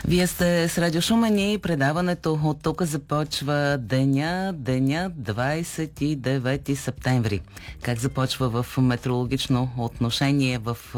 Вие сте с Радио Шумен и предаването от тук започва деня 29 септември. Как започва в метеорологично отношение в